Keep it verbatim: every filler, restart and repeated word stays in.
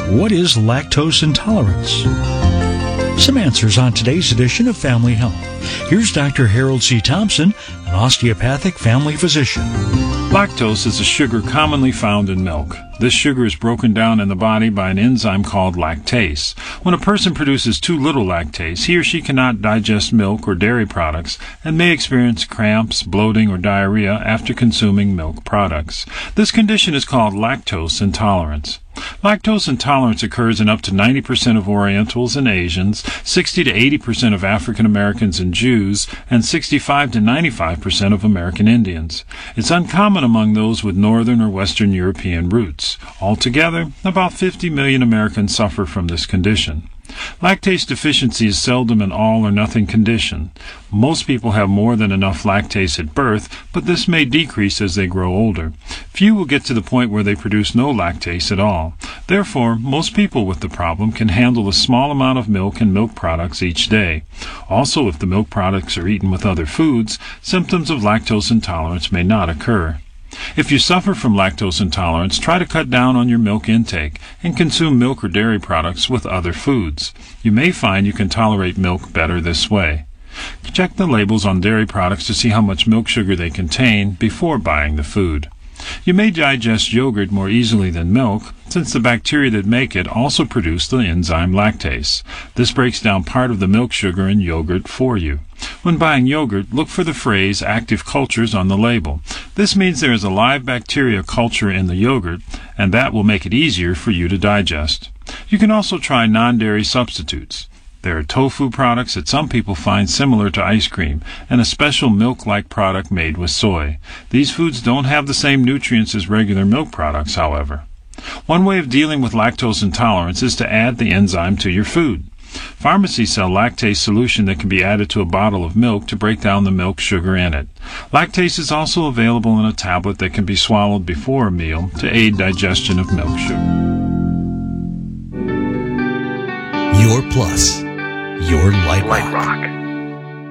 What is lactose intolerance? Some answers on today's edition of Family Health. Here's Doctor Harold C. Thompson, an osteopathic family physician. Lactose is a sugar commonly found in milk. This sugar is broken down in the body by an enzyme called lactase. When a person produces too little lactase, he or she cannot digest milk or dairy products and may experience cramps, bloating, or diarrhea after consuming milk products. This condition is called lactose intolerance. Lactose intolerance occurs in up to ninety percent of Orientals and Asians, sixty to eighty percent of African Americans and Jews, and sixty-five to ninety-five percent of American Indians. It's uncommon among those with Northern or Western European roots. Altogether, about fifty million Americans suffer from this condition. Lactase deficiency is seldom an all-or-nothing condition. Most people have more than enough lactase at birth, but this may decrease as they grow older. Few will get to the point where they produce no lactase at all. Therefore, most people with the problem can handle a small amount of milk and milk products each day. Also, if the milk products are eaten with other foods, symptoms of lactose intolerance may not occur. If you suffer from lactose intolerance, try to cut down on your milk intake and consume milk or dairy products with other foods. You may find you can tolerate milk better this way. Check the labels on dairy products to see how much milk sugar they contain before buying the food. You may digest yogurt more easily than milk, since the bacteria that make it also produce the enzyme lactase. This breaks down part of the milk sugar in yogurt for you. When buying yogurt, look for the phrase active cultures on the label. This means there is a live bacteria culture in the yogurt, and that will make it easier for you to digest. You can also try non-dairy substitutes. There are tofu products that some people find similar to ice cream, and a special milk-like product made with soy. These foods don't have the same nutrients as regular milk products, however. One way of dealing with lactose intolerance is to add the enzyme to your food. Pharmacies sell lactase solution that can be added to a bottle of milk to break down the milk sugar in it. Lactase is also available in a tablet that can be swallowed before a meal to aid digestion of milk sugar. Your Plus, your Light Rock.